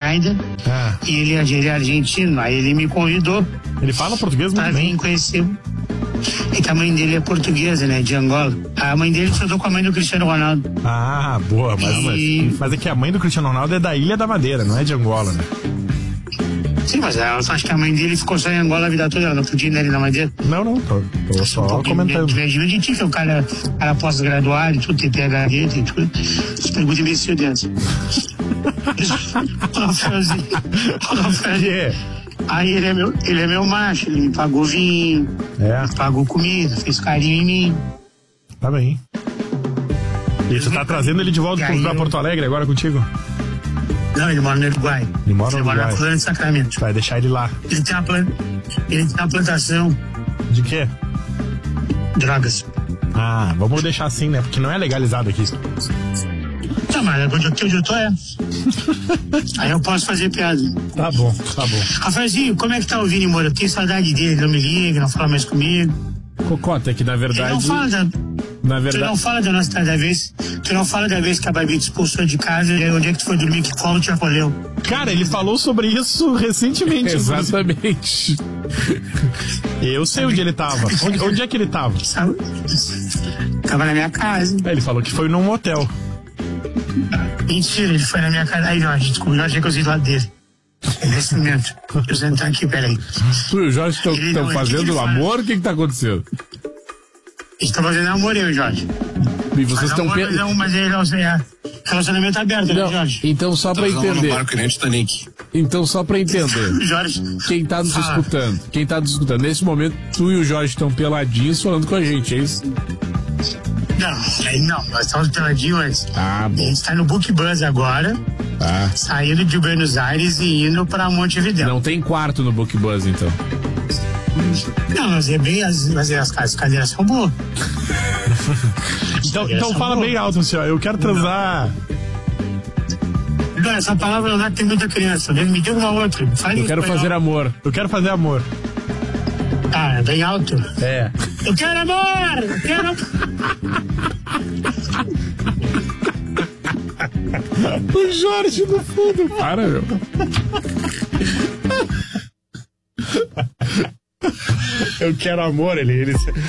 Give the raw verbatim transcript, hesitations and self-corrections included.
ainda. Ah. E ele, ele é argentino, aí ele me convidou. Ele fala português muito pra bem. vir conhecer. E que a mãe dele é portuguesa, né? De Angola. A mãe dele estudou com a mãe do Cristiano Ronaldo. Ah, boa. Mas, E- mas, mas é que a mãe do Cristiano Ronaldo é da Ilha da Madeira, não é de Angola, né? Sim, mas eu acho que a mãe dele ficou só em Angola a vida toda, ela não podia ir nele na Madeira. Não, não, tô, tô só comentando. De ti, que o cara, cara pós-graduado e tudo, tem P H D, tem tudo. As perguntas imbecil dentro. Yeah. Aí ele é, meu, ele é meu macho, ele me pagou vinho, É, pagou comida, fez carinho em mim. tá bem. E tu tá trazendo ele de volta E pro- aí pra eu- Porto Alegre agora contigo? Não, ele mora no Uruguai. Ele mora no ele mora Uruguai. na Floresta de Sacramento. Vai deixar ele lá. Ele tem uma, plan... ele tem uma plantação De quê? de drogas. Ah, vamos deixar assim, né? Porque não é legalizado aqui. Tá, mas onde eu, onde eu tô é. Aí eu posso fazer piada. Tá bom, tá bom. Rafaelzinho, como é que tá o Vini Moura? Eu tenho saudade dele, não me liga, não fala mais comigo. Cocota, é que na Ele verdade. não fala da... Na Tu não verdade. fala da nossa da vez. Tu não fala da vez que a Babi te expulsou de casa e onde é que tu foi dormir, que colo te acolheu. Cara, ele falou sobre isso recentemente. Exatamente. Eu sei onde ele tava. Onde, onde é que ele tava? Sabe? Tava na minha casa. É, ele falou que foi num hotel. Mentira, ele foi na minha casa. Aí, Jorge, desculpa, Jorge, é que eu sei do lado dele. Nesse momento. Deixa eu sentar aqui, peraí. Tu e o Jorge estão Ele não, ele- fazendo ele fala. amor? O que que tá acontecendo? Eles estão fazendo amor, eu e o Jorge. E vocês Mas estão. amor, mas, é um, mas é, é relacionamento aberto, né, Não, Jorge? então só pra entender. barco que nem Titanic. Então só pra entender. Jorge. Quem tá nos Fala. escutando, quem tá nos escutando, nesse momento, tu e o Jorge estão peladinhos falando com a gente, é isso? Não, aí não, nós estamos peladinhos antes. Ah, A bom. gente tá no Book Bus agora, Ah. saindo de Buenos Aires e indo pra Montevidéu. Não tem quarto no Book Bus, então. Não, mas é bem, as, mas é as, as cadeiras são boas. Então, então fala bem alto, senhor. Eu quero transar. Não, essa palavra não dá que tem muita criança. Me diga uma outra. Fale Eu quero espanhol. fazer amor. Eu quero fazer amor. Ah, é bem alto. É. Eu quero amor! Eu quero amor! O Jorge no fundo. Para, meu. Eu quero amor, ele. ele...